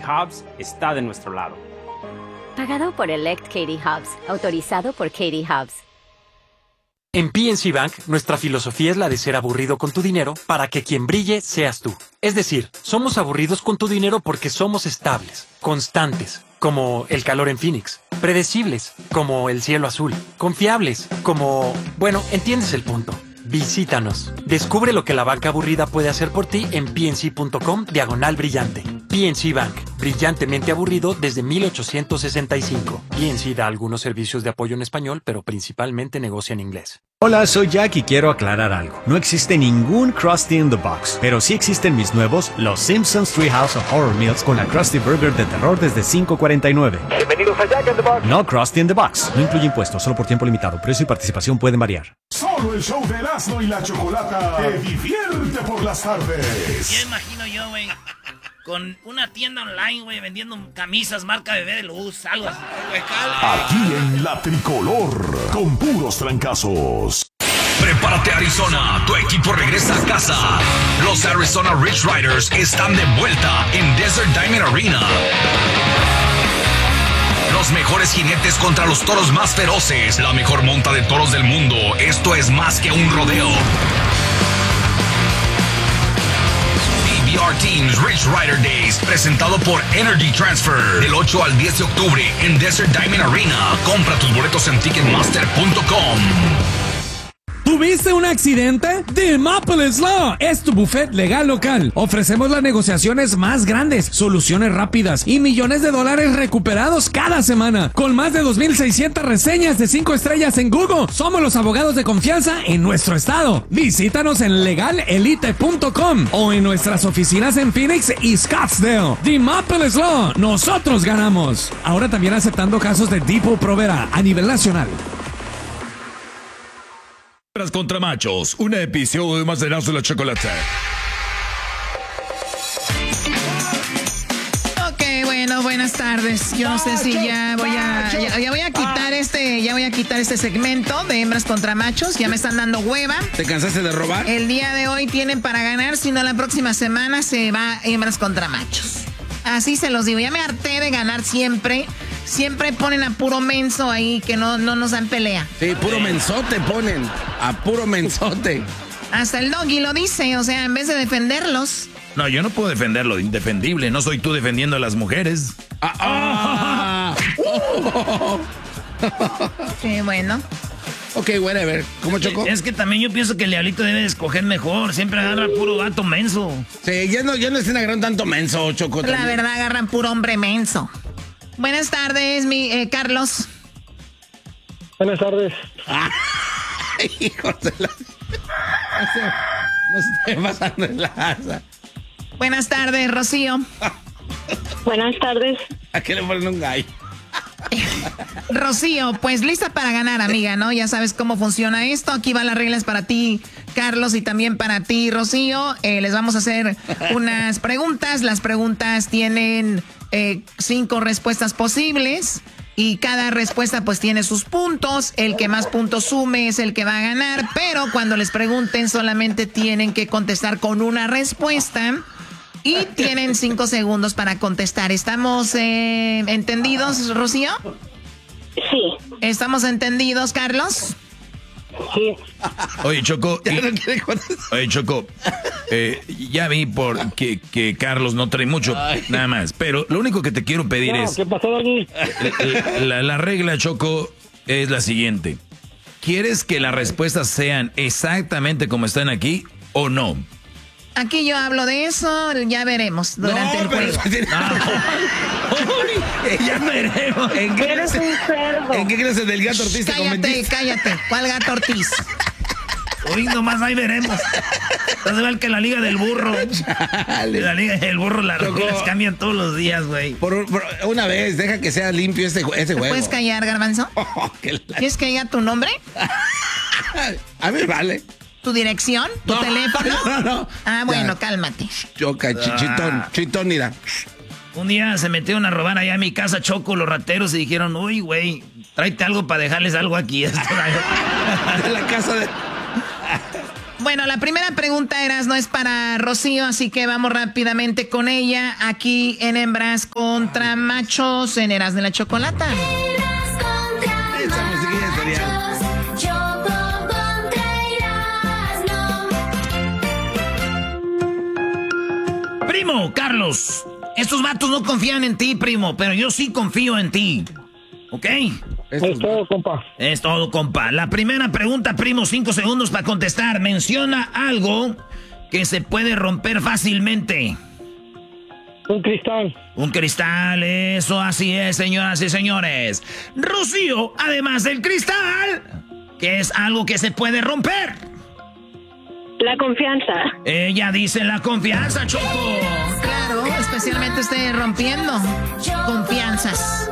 Hobbs está de nuestro lado. Pagado por Elect Katie Hobbs. Autorizado por Katie Hobbs. En PNC Bank, nuestra filosofía es la de ser aburrido con tu dinero para que quien brille seas tú. Es decir, somos aburridos con tu dinero porque somos estables, constantes, como el calor en Phoenix, predecibles, como el cielo azul, confiables, como... Bueno, entiendes el punto. Visítanos. Descubre lo que la banca aburrida puede hacer por ti en pnc.com/brillante. PNC Bank. Brillantemente aburrido desde 1865. PNC da algunos servicios de apoyo en español, pero principalmente negocia en inglés. Hola, soy Jack y quiero aclarar algo. No existe ningún Krusty in the Box, pero sí existen mis nuevos Los Simpsons Treehouse of Horror Meals con la Krusty Burger de terror desde $5.49. Bienvenidos a Jack in the Box. No Krusty in the Box. No incluye impuestos, solo por tiempo limitado. Precio y participación pueden variar. Solo el show de Erasmo y la Chocolata te divierte por las tardes. Ya imagino yo, güey, con una tienda online, güey, vendiendo camisas marca Bebé de Luz, algo así. Aquí en La Tricolor, con puros trancazos. Prepárate, Arizona, tu equipo regresa a casa. Los Arizona Rich Riders están de vuelta en Desert Diamond Arena. Los mejores jinetes contra los toros más feroces. La mejor monta de toros del mundo. Esto es más que un rodeo. PBR Teams Rich Rider Days, presentado por Energy Transfer. Del 8 al 10 de octubre en Desert Diamond Arena. Compra tus boletos en Ticketmaster.com. ¿Tuviste un accidente? The Maples Law es tu buffet legal local. Ofrecemos las negociaciones más grandes, soluciones rápidas y millones de dólares recuperados cada semana. Con más de 2,600 reseñas de 5 estrellas en Google, somos los abogados de confianza en nuestro estado. Visítanos en legalelite.com o en nuestras oficinas en Phoenix y Scottsdale. The Maples Law, nosotros ganamos. Ahora también aceptando casos de Depot Provera a nivel nacional. Contra Machos, un episodio más de Erasmo y la Chocolata. Ok, bueno, buenas tardes. Yo no sé si ya voy a quitar este segmento de hembras contra machos. Ya me están dando hueva. ¿Te cansaste de robar? El día de hoy tienen para ganar, si no la próxima semana se va hembras contra machos. Así se los digo, ya me harté de ganar siempre. Siempre ponen a puro menso ahí que no nos dan pelea. Sí, puro mensote ponen. A puro mensote. Hasta el Doggy lo dice, o sea, en vez de defenderlos. No, yo no puedo defender lo indefendible. No soy tú defendiendo a las mujeres. Sí, bueno. Ok, whatever. ¿Cómo, Choco? Es que también yo pienso que el diablito debe de escoger mejor. Siempre agarra puro gato menso. Sí, ya no estén agarrando tanto menso, Choco. La también. verdad, agarran puro hombre menso. Buenas tardes, Carlos. Buenas tardes. Hijos de la... No se esté pasando en la asa. Buenas tardes, Rocío. Buenas tardes. ¿A qué le ponen un gallo? Rocío, pues lista para ganar, amiga, ¿no? Ya sabes cómo funciona esto. Aquí van las reglas para ti, Carlos, y también para ti, Rocío. Les vamos a hacer unas preguntas. Las preguntas tienen 5 respuestas posibles y cada respuesta pues tiene sus puntos. El que más puntos sume es el que va a ganar, pero cuando les pregunten solamente tienen que contestar con una respuesta. Y tienen 5 segundos para contestar. ¿Estamos entendidos, Rocío? Sí. ¿Estamos entendidos, Carlos? Sí. Oye, Choco. Ya vi que Carlos no trae mucho, nada más. Pero lo único que te quiero pedir es... ¿Qué pasó, Dani? La regla, Choco, es la siguiente. ¿Quieres que las respuestas sean exactamente como están aquí o no? Aquí yo hablo de eso, ya veremos durante el juego. Ya veremos. ¿En qué clase del gato Ortiz te convertiste? Cállate. ¿Cuál gato Ortiz? Hoy nomás ahí veremos. Entonces igual que la Liga del Burro. La Liga del Burro, las reglas cambian todos los días, güey. Por una vez, deja que sea limpio ese juego. ¿Puedes callar, Garbanzo? ¿Quieres que diga tu nombre? A mí vale. ¿Tu dirección? ¿Tu teléfono? No. Ah, bueno, ya. Cálmate. Choca, chitón, mira. Un día se metieron a robar allá a mi casa, Choco, los rateros, y dijeron, uy, güey, tráete algo para dejarles algo aquí. De la casa de... Bueno, la primera pregunta, Erasno, es para Rocío, así que vamos rápidamente con ella aquí en Hembras contra Machos en Erasno y la Chocolata. Esa musiquilla estaría... Primo, Carlos, estos vatos no confían en ti, primo, pero yo sí confío en ti. ¿Ok? Es todo, compa. Es todo, compa. La primera pregunta, primo, 5 segundos para contestar. Menciona algo que se puede romper fácilmente. Un cristal. Un cristal, eso así es, señoras y señores. Rocío, además del cristal, ¿qué es algo que se puede romper? La confianza. Ella dice la confianza, Choco. Claro, especialmente usted rompiendo confianzas.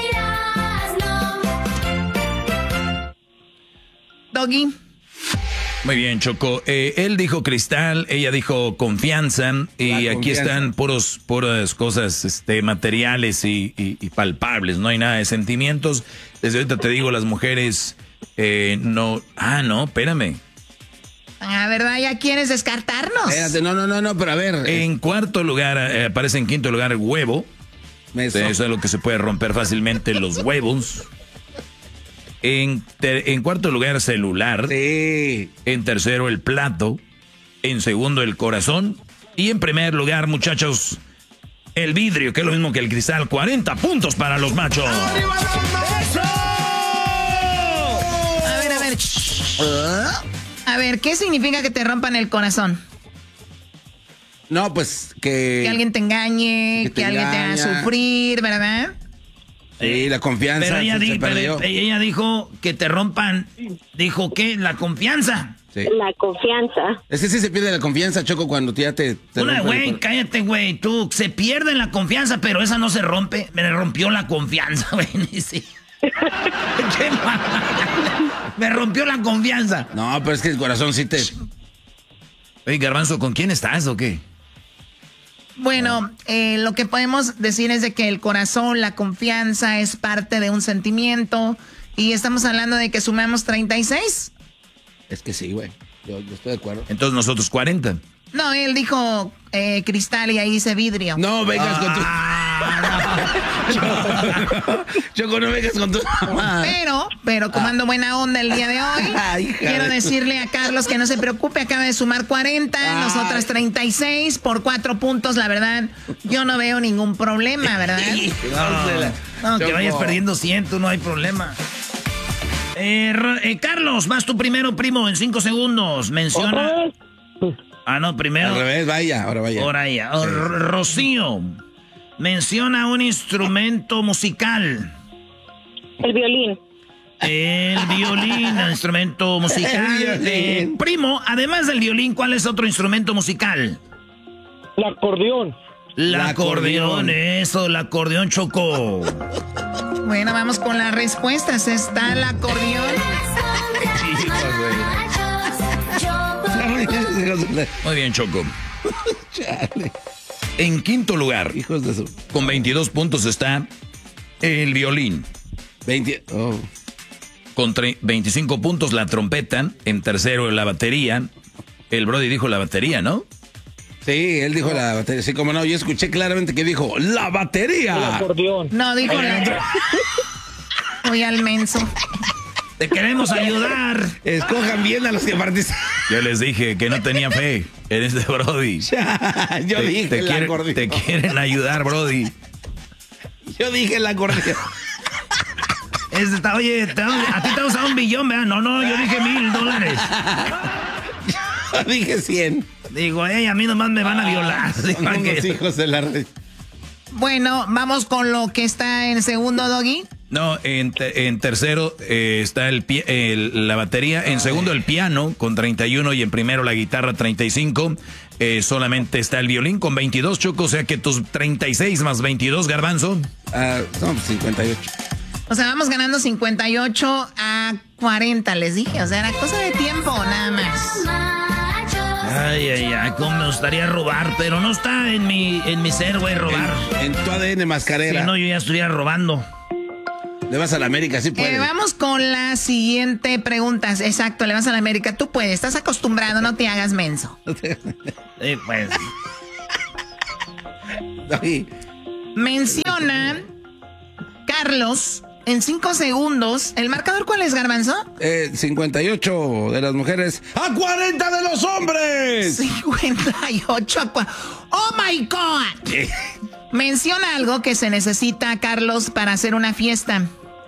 Doggy. Muy bien, Choco. Él dijo cristal, ella dijo confianza, y aquí están puras cosas materiales y palpables. No hay nada de sentimientos. Desde ahorita te digo, las mujeres no... Ah, no, espérame. Ah, ¿verdad? ¿Ya quieres descartarnos? Espérate, no, pero a ver. En cuarto lugar, aparece en quinto lugar huevo. Eso es lo que se puede romper fácilmente, los huevos. En cuarto lugar, celular. Sí. En tercero, el plato. En segundo, el corazón. Y en primer lugar, muchachos, el vidrio, que es lo mismo que el cristal. 40 puntos para los machos. ¡Eso! A ver. A ver, ¿qué significa que te rompan el corazón? No, pues que alguien te engañe, que alguien te haga sufrir, ¿verdad? Sí, la confianza. Pero ella, se perdió. ella dijo que te rompan. ¿Dijo qué? La confianza. Sí. La confianza. Es que sí se pierde la confianza, Choco, cuando ya te Güey, cállate, güey. Tú, se pierde la confianza, pero esa no se rompe. Me rompió la confianza, güey. Sí. Qué mal. Me rompió la confianza. No, pero es que el corazón sí te... Oye, Garbanzo, ¿con quién estás o qué? Bueno, lo que podemos decir es de que el corazón, la confianza es parte de un sentimiento. Y estamos hablando de que sumamos 36. Es que sí, güey. Yo estoy de acuerdo. Entonces nosotros 40. No, él dijo cristal y ahí dice vidrio. No vengas con tu... Choco, no vengas con tu... Pero como ando buena onda el día de hoy, quiero decirle a Carlos que no se preocupe, acaba de sumar 40, nosotras 36 por 4 puntos, la verdad, yo no veo ningún problema, ¿verdad? No, que vayas perdiendo 100, no hay problema. Carlos, vas tú primero, primo, en 5 segundos. Menciona... Ah, no, primero... Al revés, ahora vaya. Ahora ya. Rocío, menciona un instrumento musical. El violín. El violín, el instrumento musical. Primo, además del violín, ¿cuál es otro instrumento musical? El acordeón. El acordeón, eso, el acordeón, Choco. Bueno, vamos con las respuestas. Está el acordeón. Muy bien, Choco. En quinto lugar, hijos de su... con 22 puntos está el violín. 20. Oh. Con 25 puntos la trompeta. En tercero, la batería. El Brody dijo la batería, ¿no? Sí, él dijo la batería. Sí, como no, yo escuché claramente que dijo ¡la batería! El acordeón. No, dijo la... Voy al menso. Te queremos ayudar. Escojan bien a los que participan. Yo les dije que no tenía fe en este Brody. Yo dije el acordeón. Te quieren ayudar, Brody. Yo dije el acordeón. Oye, a ti te ha usado $1 billón, ¿verdad? No, yo dije $1,000. Yo dije 100. Digo, a mí nomás me van a violar. Son unos hijos de la red. Bueno, vamos con lo que está en segundo, Doggy. No, en tercero está la batería, en segundo el piano con 31 y en primero la guitarra 35. Solamente está el violín con 22, Choco, o sea que tus 36 más 22, Garbanzo. Son 58. O sea, vamos ganando 58 a 40, les dije. O sea, era cosa de tiempo, nada más. Ay, cómo me gustaría robar, pero no está en mi ser, güey, robar. En tu ADN mascarera. Si no, yo ya estuviera robando. Le vas a la América, sí puedes. Vamos con la siguiente pregunta. Exacto, le vas a la América. Tú puedes, estás acostumbrado, no te hagas menso. Pues. Menciona, Carlos, en 5 segundos. ¿El marcador cuál es, Garbanzo? 58 de las mujeres a 40 de los hombres. 58 a 40. ¡Oh, my God! Menciona algo que se necesita, Carlos, para hacer una fiesta.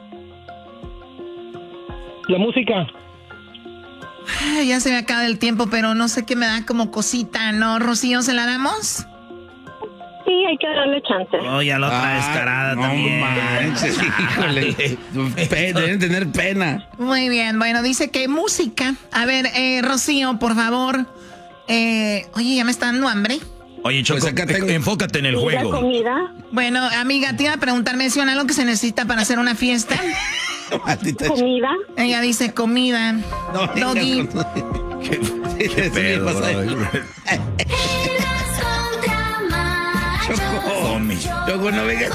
La música. Ay, ya se me acaba el tiempo, pero no sé qué me da como cosita, ¿no? Rocío, ¿se la damos? Sí, hay que darle chance. Oye, a la otra descarada también. No manches, híjole. Deben tener pena. Muy bien, bueno, dice que música. A ver, Rocío, por favor. Oye, ya me está dando hambre. Oye, Choco, pues enfócate en el juego. ¿Comida? Bueno, amiga, te iba a preguntar, menciona algo que se necesita para hacer una fiesta. ¿Comida? Ella dice comida. No, Doggy. ¿Qué pedo, Choco, no vengas.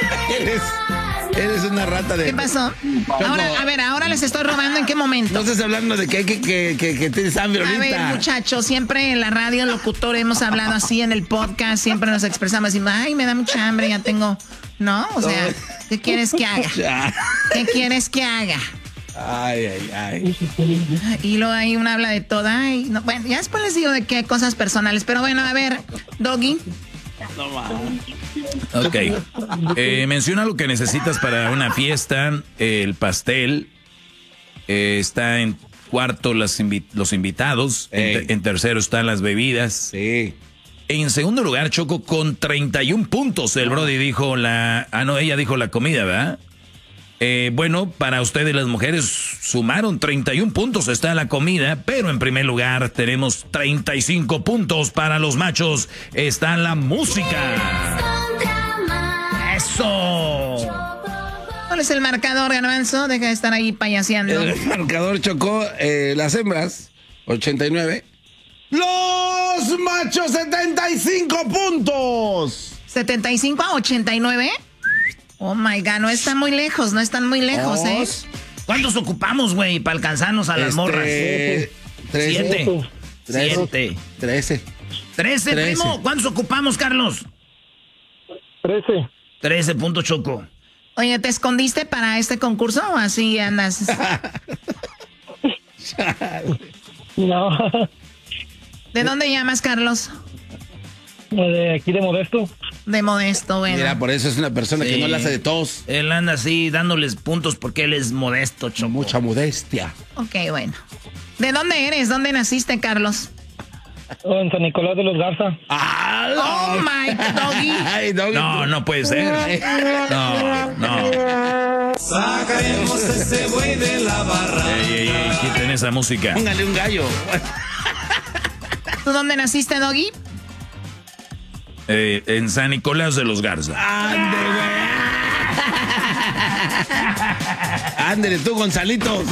Eres una rata de... ¿Qué pasó? Ahora les estoy robando. ¿En qué momento? No estás hablando de que tienes hambre ahorita. A ver, muchachos, siempre en la radio, locutor, hemos hablado así en el podcast, siempre nos expresamos, decimos, ay, me da mucha hambre, ya tengo... ¿No? O sea, ¿qué quieres que haga? ¿Qué quieres que haga? Ay. Y luego ahí uno habla de todo. Ay, no, bueno, ya después les digo de qué cosas personales. Pero bueno, a ver, Doggy. No mames. Ok. Menciona lo que necesitas para una fiesta. El pastel. Está en cuarto los invitados. En tercero están las bebidas. Sí. En segundo lugar, Choco, con 31 puntos. El Brody dijo ella dijo la comida, ¿verdad? Bueno, para ustedes las mujeres sumaron 31 puntos, está la comida, pero en primer lugar tenemos 35 puntos para los machos, está la música. ¡Eso! ¿Cuál es el marcador, Garbanzo? Deja de estar ahí payaseando. El marcador, Chocó, las hembras, 89. ¡Los machos, 75 puntos! ¿75 a 89? Oh my God, no están muy lejos, ¿eh? ¿Cuántos ocupamos, güey, para alcanzarnos a las morras? 7. 13, primo. ¿Cuántos ocupamos, Carlos? 13 puntos, Choco. Oye, ¿te escondiste para este concurso o así andas? No. ¿De dónde llamas, Carlos? De aquí de Modesto. De Modesto, bueno. Mira, por eso es una persona que no la hace de todos. Él anda así dándoles puntos porque él es modesto, Choco. Mucha modestia. Ok, bueno. ¿De dónde eres? ¿Dónde naciste, Carlos? En San Nicolás de los Garza. ¡Oh, my Doggy! Ay, Doggy. No puede ser. No. Sacaremos ese buey de la barra. Ey, quiten esa música. Póngale un gallo. ¿Tú dónde naciste, Doggy? En San Nicolás de los Garza. Ándele tú, Gonzalito.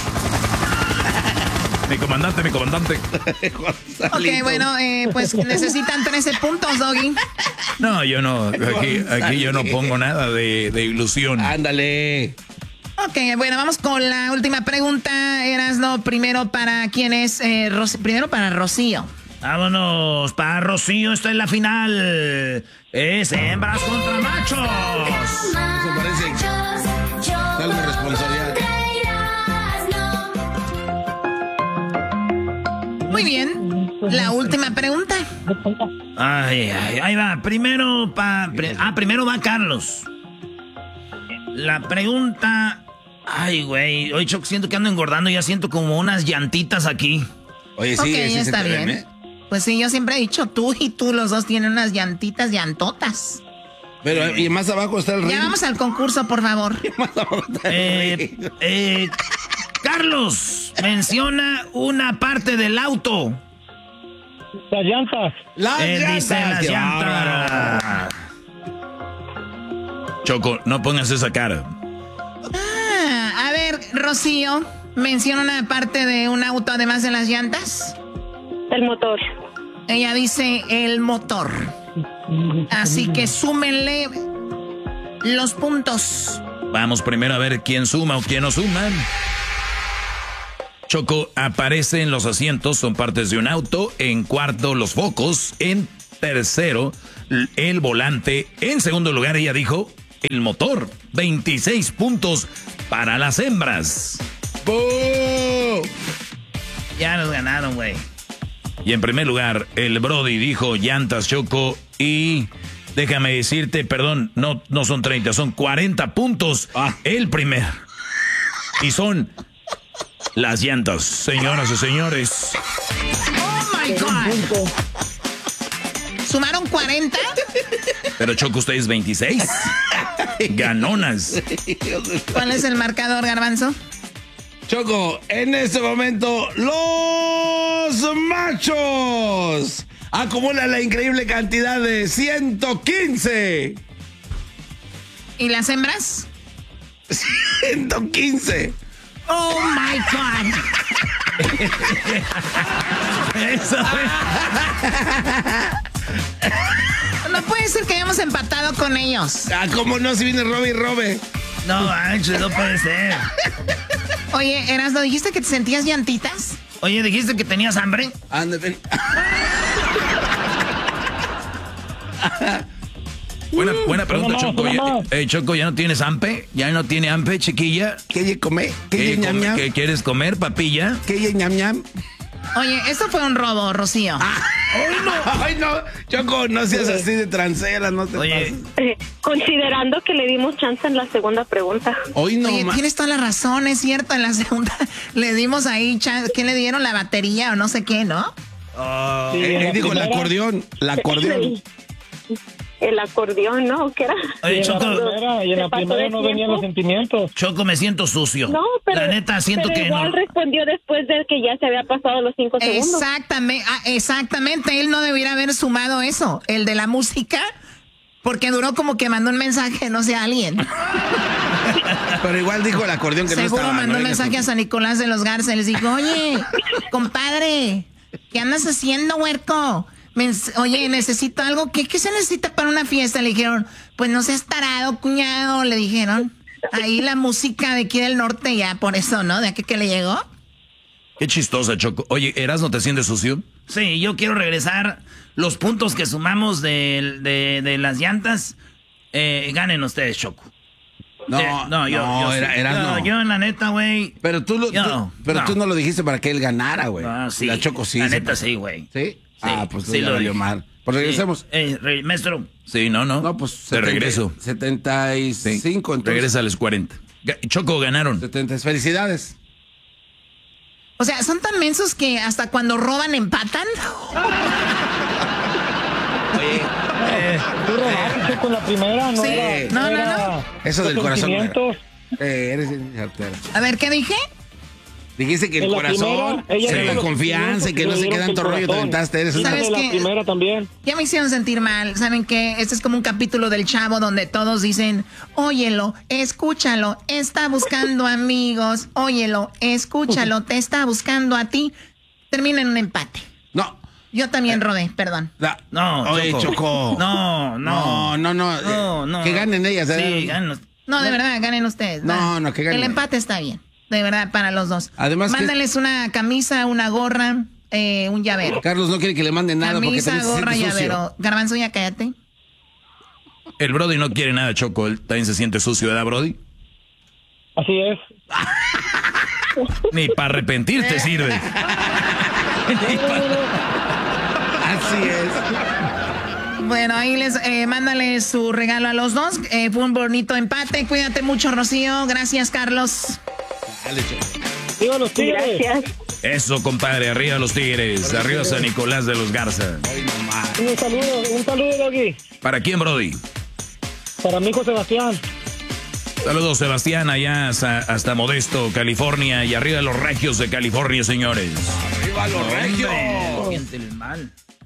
Mi comandante. Ok, bueno, pues necesitan 13 puntos, Doggy. No, yo no. Aquí yo no pongo nada de ilusión. Ándale. Ok, bueno, vamos con la última pregunta. Erasno, primero para quién es, primero para Rocío. Vámonos, para Rocío, esta es la final. Es hembras contra machos. Eso parece algo responsabilidad. Muy bien, la última pregunta. Ay, ahí va. Primero va Carlos. La pregunta... Ay, güey, hoy Choc, siento que ando engordando, ya siento como unas llantitas aquí. Oye, sí, okay, sí está bien. ¿eh? Pues sí, yo siempre he dicho, tú y tú, los dos tienen unas llantotas. Pero, y más abajo está el ring. Ya vamos al concurso, por favor. Más abajo está el ring. Carlos, menciona una parte del auto. Las llantas. Dice las llantas. Choco, no pongas esa cara. A ver, Rocío, menciona una parte de un auto además de las llantas. El motor. Ella dice el motor. Así que súmenle los puntos. Vamos primero a ver quién suma o quién no suma. Choco, aparecen los asientos, son partes de un auto. En cuarto, los focos. En tercero, el volante. En segundo lugar, ella dijo, el motor. 26 puntos para las hembras. ¡Boo! Ya nos ganaron, güey. Y en primer lugar, el Brody dijo llantas, Choco. Y déjame decirte, perdón, no son 30, son 40 puntos. El primer. Y son... las llantas, señoras y señores. ¡Oh, my God! ¿Sumaron 40? Pero Choco, ustedes 26. Ganonas. ¿Cuál es el marcador, Garbanzo? Choco, en este momento, los machos acumulan la increíble cantidad de 115. ¿Y las hembras? 115. ¡Oh, my God! Eso, No puede ser que hayamos empatado con ellos. ¿Cómo no? Si viene Robbie y Robe. No manches, no puede ser. Oye, Erasmo, ¿dijiste que te sentías llantitas? Oye, ¿dijiste que tenías hambre? Ándale. Buena pregunta, Choco. Choco, ¿ya no tienes ampe? ¿Ya no tiene ampe, chiquilla? ¿Qué come? ¿Qué quieres comer, papilla? ¿Qué ñam ñam? Oye, esto fue un robo, Rocío. ¡Ay, no! Choco, no seas así de transera, no te pases. Considerando que le dimos chance en la segunda pregunta. Oye, tienes toda la razón, es cierto. En la segunda le dimos ahí chance. ¿Qué le dieron? La batería o no sé qué, ¿no? Sí, dijo el acordeón. El acordeón. El acordeón, ¿no? ¿Qué era? Oye, Choco. Y en la primera no venían los sentimientos. Choco, me siento sucio. No, pero... la neta, siento que igual no. respondió después de que ya se había pasado los 5 segundos. Exactamente. Él no debiera haber sumado eso. El de la música, porque duró como que mandó un mensaje, no sé, a alguien. Pero igual dijo el acordeón que Seguro no estaba. Mandó un mensaje a San Nicolás de los Garza. Les dijo, oye, compadre, ¿qué andas haciendo, huerco? Oye, necesito algo. ¿Qué se necesita para una fiesta? Le dijeron, pues no seas tarado, cuñado, le dijeron. Ahí la música de aquí del norte, ya por eso, ¿no? De aquí que le llegó. Qué chistosa, Choco. Oye, ¿Erasmo te sientes sucio? Sí, yo quiero regresar los puntos que sumamos de las llantas. Ganen ustedes, Choco. Yo en la neta, güey. Pero tú no lo dijiste para que él ganara, güey. Sí, la Choco sí. La neta sí, güey. ¿Sí? Sí, pues sí lo valió mal. Pues regresemos. Maestro. Sí, no. No, pues te regreso. 75, entonces. Regresa a los 40. Choco, ganaron. 70, felicidades. O sea, son tan mensos que hasta cuando roban empatan. Oye, tú robaste con la primera, ¿no? Sí, no. Eso del corazón. Eres A ver, ¿qué dije? Dijiste que el corazón, la confianza y que no sé qué tanto rollo te aventaste. Eres una... ¿Sabes qué? Primera también. Ya me hicieron sentir mal. ¿Saben qué? Este es como un capítulo del Chavo donde todos dicen, óyelo, escúchalo, está buscando amigos. Óyelo, escúchalo, te está buscando a ti. Termina en un empate. No. Yo también rodé, perdón. No, oye, Choco. No. Que ganen ellas. Sí, ganen. No, de verdad, ganen ustedes. No, que ganen. El empate está bien. De verdad, para los dos. Además, mándales una camisa, una gorra, un llavero. Carlos no quiere que le manden nada porque camisa, gorra, llavero. Garbanzo, ya cállate. El Brody no quiere nada, Choco. Él también se siente sucio, ¿verdad, Brody? Así es. Ni para arrepentirte sirve. Así es. Bueno, ahí mándale su regalo a los dos. Fue un bonito empate. Cuídate mucho, Rocío. Gracias, Carlos. Dale, Choco. ¡Viva los Tigres! Gracias. Eso, compadre. Arriba los Tigres. Arriba San Nicolás de los Garza. Un saludo, Doggy. ¿Para quién, Brody? Para mi hijo Sebastián. Saludos, Sebastián, allá hasta Modesto, California. Y arriba los regios de California, señores. ¡Arriba los regios! Siéntele mal.